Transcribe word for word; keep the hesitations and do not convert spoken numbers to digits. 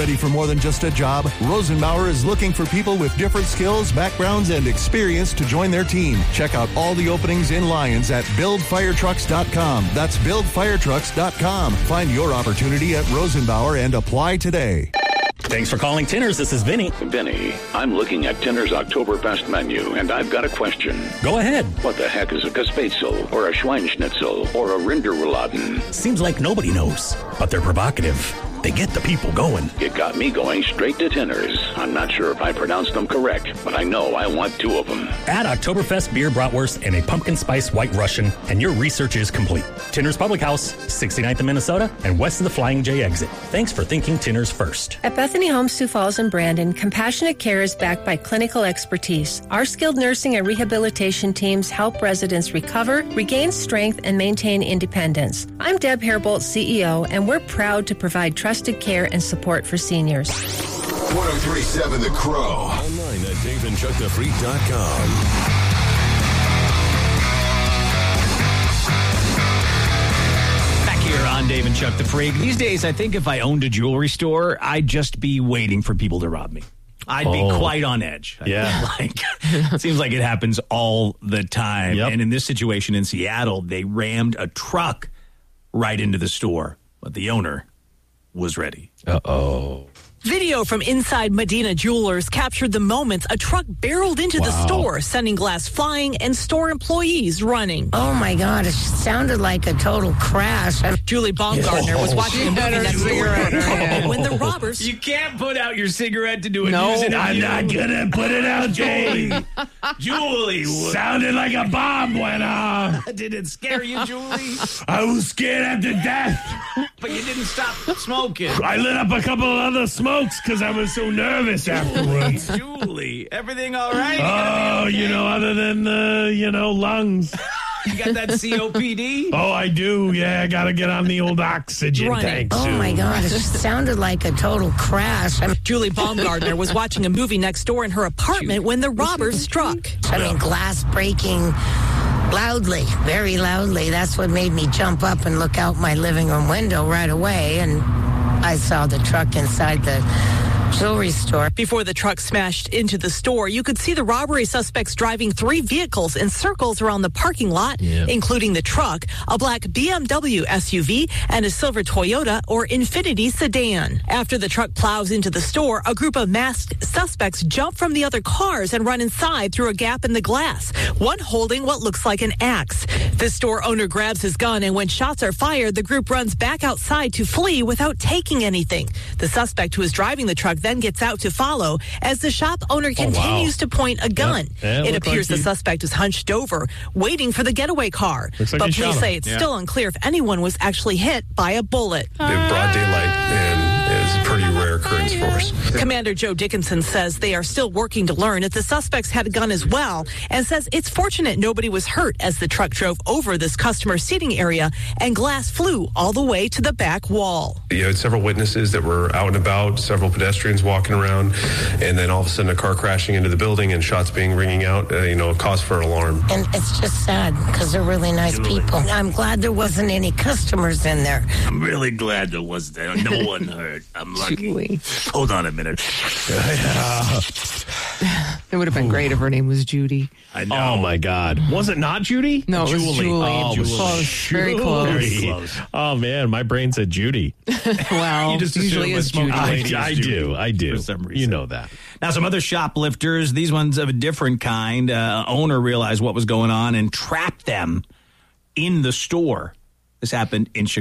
ready for more than just a job? Rosenbauer is looking for people with different skills, backgrounds, and experience to join their team. Check out all the openings in Lyons at build fire trucks dot com. That's build fire trucks dot com. Find your opportunity at Rosenbauer and apply today. Thanks for calling Tinners. This is Vinny. Vinny, I'm looking at Tinners Oktoberfest menu, and I've got a question. Go ahead. What the heck is a Gespetzel, or a Schweinschnitzel, or a Rinderrouladen? Seems like nobody knows, but they're provocative. They get the people going. It got me going straight to Tinners. I'm not sure if I pronounced them correct, but I know I want two of them. Add Oktoberfest beer bratwurst and a pumpkin spice white Russian, and your research is complete. Tinners Public House, sixty-ninth in Minnesota, and west of the Flying J exit. Thanks for thinking Tinners first. At Bethany Homes, Sioux Falls, and Brandon, compassionate care is backed by clinical expertise. Our skilled nursing and rehabilitation teams help residents recover, regain strength, and maintain independence. I'm Deb Hairbolt, C E O, and we're proud to provide trusted care and support for seniors. one oh three point seven The Crow. Online at dave and chuck the freak dot com. Here on Dave and Chuck the Freak. These days, I think if I owned a jewelry store, I'd just be waiting for people to rob me. I'd oh. be quite on edge. I yeah. Like, it seems like it happens all the time. Yep. And in this situation in Seattle, they rammed a truck right into the store, but the owner was ready. Uh-oh. Video from inside Medina Jewelers captured the moments a truck barreled into wow. the store, sending glass flying and store employees running. Oh, my God. It sounded like a total crash. Julie Baumgartner was watching a movie next cigarette. when the robbers... You can't put out your cigarette to do a no, news I'm not going to put it out, Julie. Julie. Sounded like a bomb went off. Did it scare you, Julie? I was scared after death. But you didn't stop smoking. I lit up a couple of other smokes because I was so nervous afterwards. Hey, Julie, everything all right? Oh, okay? you know, other than the, you know, lungs. You got that C O P D? Oh, I do. Yeah, I got to get on the old oxygen Running. tank Oh, soon. my God. It sounded like a total crash. I mean, Julie Baumgartner was watching a movie next door in her apartment when the robbers struck. I mean, glass breaking loudly, very loudly. That's what made me jump up and look out my living room window right away. And I saw the truck inside the jewelry store. Before the truck smashed into the store, you could see the robbery suspects driving three vehicles in circles around the parking lot, yeah. including the truck, a black B M W S U V, and a silver Toyota or Infiniti sedan. After the truck plows into the store, a group of masked suspects jump from the other cars and run inside through a gap in the glass, one holding what looks like an axe. The store owner grabs his gun, and when shots are fired, the group runs back outside to flee without taking anything. The suspect who is driving the truck then gets out to follow as the shop owner continues oh, wow. to point a gun. Yep. Yeah, it looked appears like the he... suspect is hunched over, waiting for the getaway car. Looks like but he shot police him. say it's Yeah. still unclear if anyone was actually hit by a bullet. In broad daylight, and it's a pretty rare occurrence for us. Commander Joe Dickinson says they are still working to learn if the suspects had a gun as well, and says it's fortunate nobody was hurt as the truck drove over this customer seating area and glass flew all the way to the back wall. You had several witnesses that were out and about, several pedestrians walking around, and then all of a sudden a car crashing into the building and shots being ringing out, uh, you know, cause for alarm. And it's just sad because they're really nice people. I'm glad there wasn't any customers in there. I'm really glad there was there. No one hurt. I'm lucky. Julie. Hold on a minute. It would have been great if her name was Judy. I know. Oh, my God. Was it not Judy? No, it was Julie. Julie. Oh, it was Close. Very Julie. close. Oh, man. My brain said Judy. Well, You just usually assume is a smoking Judy. I, lady is I Judy do. I do. for some reason. You know that. Now, some other shoplifters, these ones of a different kind, uh, owner realized what was going on and trapped them in the store. This happened in Chicago.